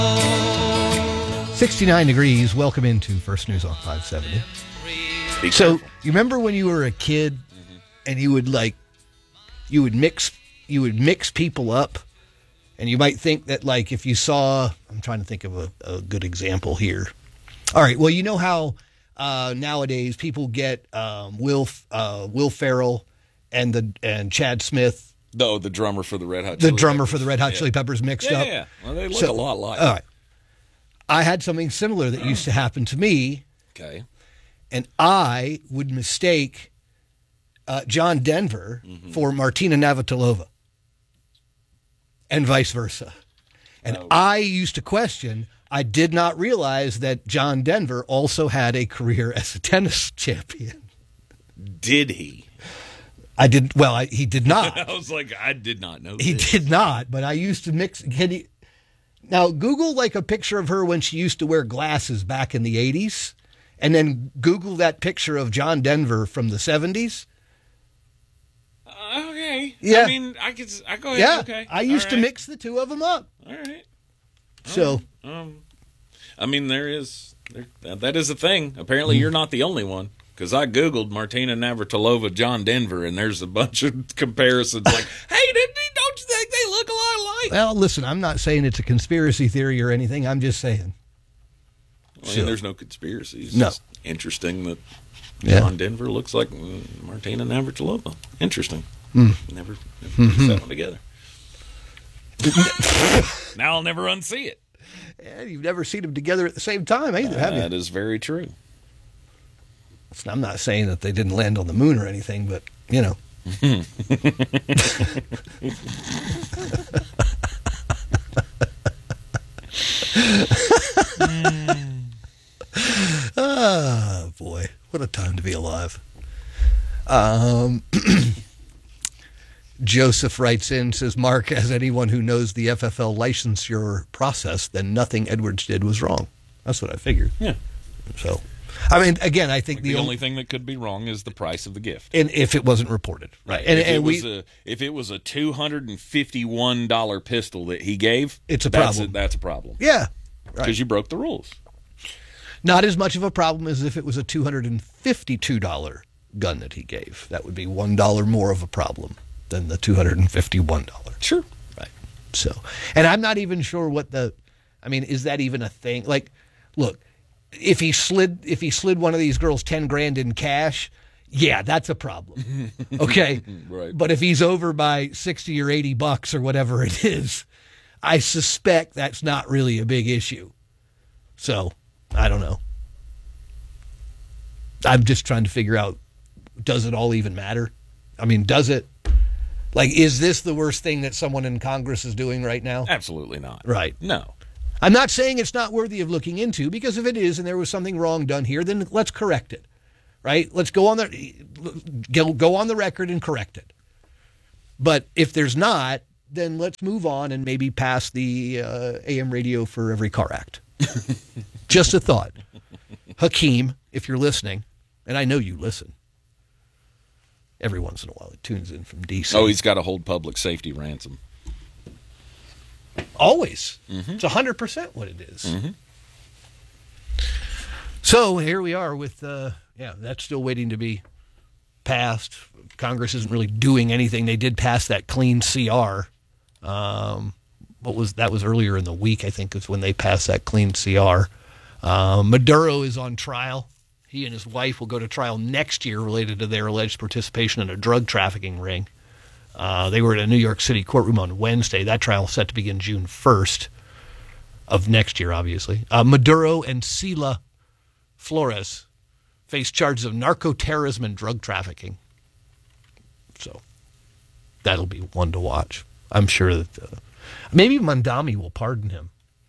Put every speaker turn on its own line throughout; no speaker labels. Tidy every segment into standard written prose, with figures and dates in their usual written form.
69 degrees. Welcome into First News on 570. So, you remember when you were a kid and you would mix people up, and you might think that, like, if you saw, I'm trying to think of a good example here. All right, well, you know how nowadays people get Will Ferrell and Chad Smith.
No, the drummer for the Red Hot
Chili Peppers mixed up.
Yeah, well, they look a lot alike.
All right. I had something similar that used to happen to me.
Okay.
And I would mistake John Denver for Martina Navratilova, and vice versa. And I used to question, I did not realize that John Denver also had a career as a tennis champion.
Did he?
I did. Well, he did not.
I was like, I did not know
He did not, but I used to mix. Now, Google like a picture of her when she used to wear glasses back in the 80s, and then Google that picture of John Denver from the 70s.
Okay.
Yeah.
I mean, I go ahead.
Yeah.
Okay.
I used to mix the two of them up.
All right.
So.
I mean, that is a thing. Apparently, you're not the only one. Because I Googled Martina Navratilova, John Denver, and there's a bunch of comparisons like, hey, don't you think they look a lot alike?
Well, listen, I'm not saying it's a conspiracy theory or anything. I'm just saying.
Well, there's no conspiracy. It's
no.
Just interesting that John Denver looks like Martina Navratilova. Interesting. Never put that one together. Now I'll never unsee it.
And you've never seen them together at the same time either, have you?
That is very true.
I'm not saying that they didn't land on the moon or anything, but, you know. Oh, boy. What a time to be alive. Joseph writes in, says, Mark, as anyone who knows the FFL licensure process, then nothing Edwards did was wrong. That's what I figured.
Yeah.
So, I mean, again, I think
the only thing that could be wrong is the price of the gift.
And if it wasn't reported. Right.
And if it was a $251 pistol that he gave,
it's a problem.
That's a problem.
Yeah.
Because you broke the rules.
Not as much of a problem as if it was a $252 gun that he gave. That would be $1 more of a problem than the $251.
Sure.
Right. So, and I'm not even sure is that even a thing? Like, look, if he slid one of these girls $10,000 in cash, yeah, that's a problem. Okay.
Right.
But if he's over by $60 or $80 or whatever it is, I suspect that's not really a big issue. So, I don't know. I'm just trying to figure out, does it all even matter? I mean, does it? Like, is this the worst thing that someone in Congress is doing right now?
Absolutely not.
Right.
No.
I'm not saying it's not worthy of looking into, because if it is and there was something wrong done here, then let's correct it. Right? Let's go on the record and correct it. But if there's not, then let's move on and maybe pass the AM radio for every car act. Just a thought. Hakeem, if you're listening, and I know you listen, every once in a while it tunes in from D.C.
Oh, he's got to hold public safety ransom.
Always. Mm-hmm. It's 100% what it is.
Mm-hmm.
So here we are with, that's still waiting to be passed. Congress isn't really doing anything. They did pass that clean CR. That was earlier in the week, I think, is when they passed that clean CR. Maduro is on trial. He and his wife will go to trial next year related to their alleged participation in a drug trafficking ring. They were at a New York City courtroom on Wednesday. That trial is set to begin June 1st of next year, obviously. Maduro and Sila Flores face charges of narco-terrorism and drug trafficking. So that'll be one to watch. I'm sure that maybe Mandami will pardon him.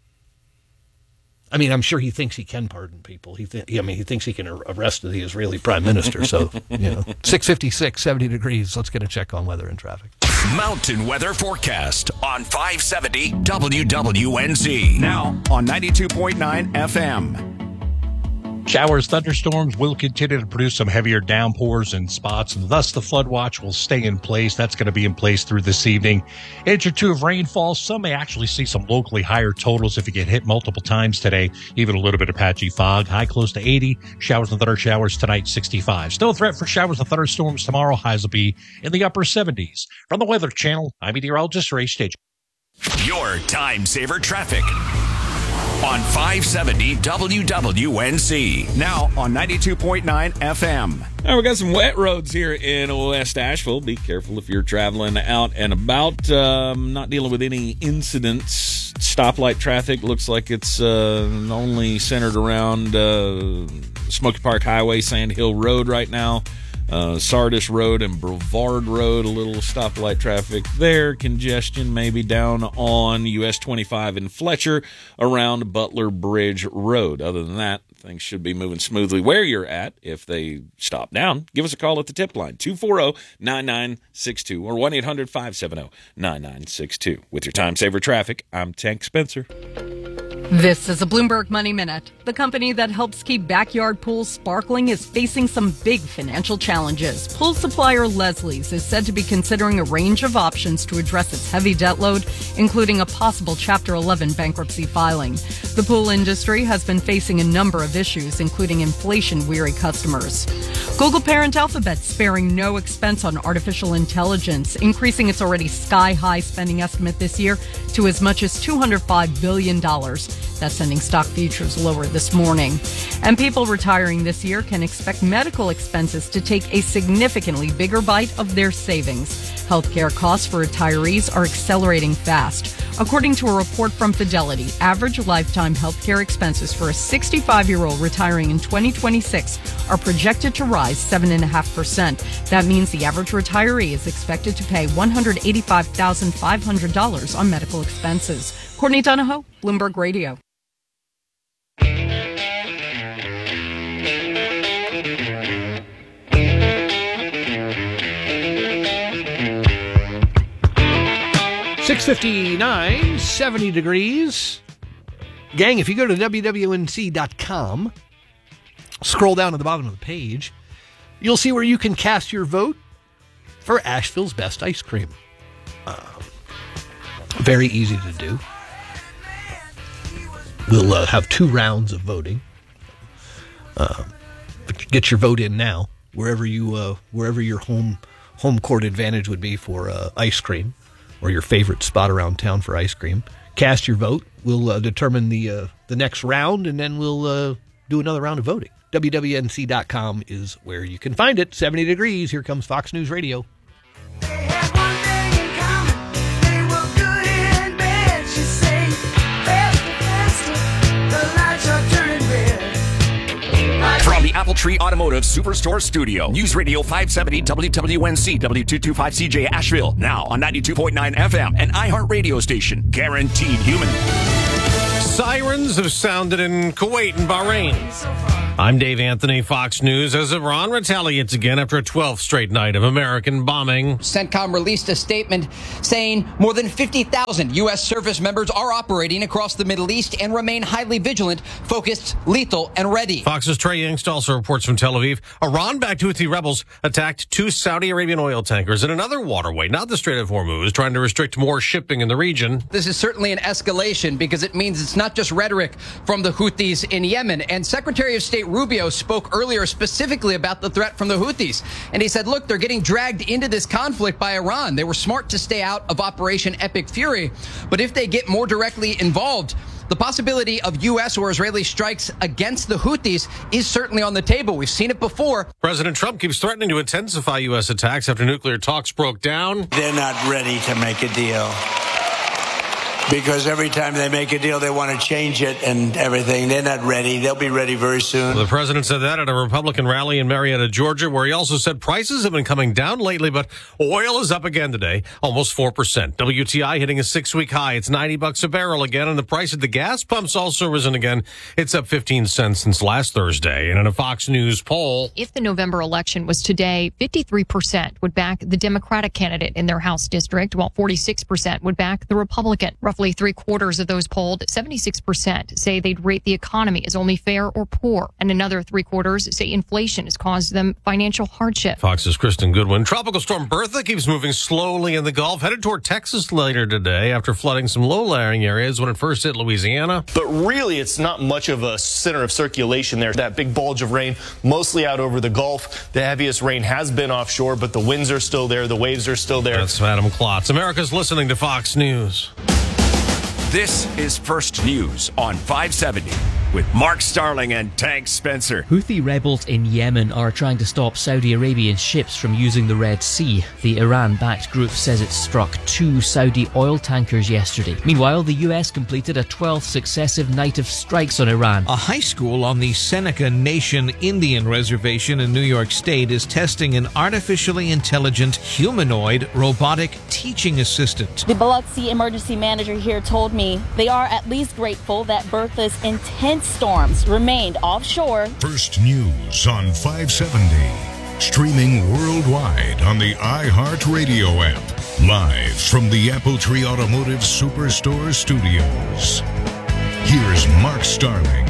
I mean, I'm sure he thinks he can pardon people. He thinks he can arrest the Israeli prime minister. So, 6:56, 70 degrees. Let's get a check on weather and traffic.
Mountain weather forecast on 570 WWNZ.
Now on 92.9 FM. Showers, thunderstorms will continue to produce some heavier downpours in spots, and thus the flood watch will stay in place. That's going to be in place through this evening. Inch or two of rainfall. Some may actually see some locally higher totals if you get hit multiple times today. Even a little bit of patchy fog. High close to 80. Showers and thunder showers tonight, 65. Still a threat for showers and thunderstorms tomorrow. Highs will be in the upper 70s. From the Weather Channel, I'm meteorologist Ray Stage.
Your time saver traffic on 570 WWNC.
Now on 92.9 FM.
Now we got some wet roads here in West Asheville. Be careful if you're traveling out and about. Not dealing with any incidents. Stoplight traffic looks like it's only centered around Smoky Park Highway, Sand Hill Road right now. Sardis Road and Brevard Road, a little stoplight traffic there. Congestion maybe down on US 25 in Fletcher around Butler Bridge Road. Other than that, things should be moving smoothly where you're at. If they stop down, give us a call at the tip line, 240-9962 or 1-800-570-9962. With your time saver traffic, I'm Tank Spencer.
This is a Bloomberg Money Minute. The company that helps keep backyard pools sparkling is facing some big financial challenges. Pool supplier Leslie's is said to be considering a range of options to address its heavy debt load, including a possible Chapter 11 bankruptcy filing. The pool industry has been facing a number of issues, including inflation-weary customers. Google parent Alphabet sparing no expense on artificial intelligence, increasing its already sky-high spending estimate this year to as much as $205 billion. That's sending stock futures lower this morning. And people retiring this year can expect medical expenses to take a significantly bigger bite of their savings. Healthcare costs for retirees are accelerating fast. According to a report from Fidelity, average lifetime healthcare expenses for a 65-year-old retiring in 2026 are projected to rise 7.5%. That means the average retiree is expected to pay $185,500 on medical expenses. Courtney Donahoe, Bloomberg Radio.
.659, 70 degrees. Gang, if you go to WWNC.com, scroll down to the bottom of the page, you'll see where you can cast your vote for Asheville's best ice cream. Very easy to do. We'll have 2 rounds of voting. Get your vote in now, wherever your home court advantage would be for ice cream, or your favorite spot around town for ice cream. Cast your vote. We'll determine the next round, and then we'll do another round of voting. WWNC.com is where you can find it. 70 degrees. Here comes Fox News Radio.
From the Apple Tree Automotive Superstore Studio, News Radio 570 WWNC W225CJ Asheville, now on 92.9 FM, an iHeart radio station, guaranteed human.
Sirens have sounded in Kuwait and Bahrain. I'm Dave Anthony, Fox News, as Iran retaliates again after a 12th straight night of American bombing.
CENTCOM released a statement saying more than 50,000 U.S. service members are operating across the Middle East and remain highly vigilant, focused, lethal, and ready.
Fox's Trey Yingst also reports from Tel Aviv. Iran-backed Houthi rebels attacked 2 Saudi Arabian oil tankers in another waterway, not the Strait of Hormuz, trying to restrict more shipping in the region.
This is certainly an escalation because it means it's not just rhetoric from the Houthis in Yemen. And Secretary of State Rubio spoke earlier specifically about the threat from the Houthis. And he said, look, they're getting dragged into this conflict by Iran. They were smart to stay out of Operation Epic Fury. But if they get more directly involved, the possibility of U.S. or Israeli strikes against the Houthis is certainly on the table. We've seen it before.
President Trump keeps threatening to intensify U.S. attacks after nuclear talks broke down.
They're not ready to make a deal. Because every time they make a deal, they want to change it and everything. They're not ready. They'll be ready very soon.
The president said that at a Republican rally in Marietta, Georgia, where he also said prices have been coming down lately, but oil is up again today, almost 4%. WTI hitting a 6-week high. It's $90 a barrel again, and the price at the gas pumps also risen again. It's up 15 cents since last Thursday. And in a Fox News poll,
if the November election was today, 53% would back the Democratic candidate in their House district, while 46% would back the Republican. Roughly 3/4 of those polled, 76%, say they'd rate the economy as only fair or poor. And another 3/4 say inflation has caused them financial hardship.
Fox's Kristen Goodwin. Tropical storm Bertha keeps moving slowly in the Gulf, headed toward Texas later today after flooding some low-lying areas when it first hit Louisiana.
But really, it's not much of a center of circulation there. That big bulge of rain, mostly out over the Gulf. The heaviest rain has been offshore, but the winds are still there. The waves are still there.
That's Adam Klotz. America's listening to Fox News.
This is First News on 570 with Mark Starling and Tank Spencer.
Houthi rebels in Yemen are trying to stop Saudi Arabian ships from using the Red Sea. The Iran-backed group says it struck 2 Saudi oil tankers yesterday. Meanwhile, the US completed a 12th successive night of strikes on Iran.
A high school on the Seneca Nation Indian Reservation in New York State is testing an artificially intelligent humanoid robotic teaching assistant.
The Biloxi emergency manager here told me they are at least grateful that Bertha's intense storms remained offshore.
First News on 570. Streaming worldwide on the iHeartRadio app. Live from the Appletree Automotive Superstore studios. Here's Mark Starling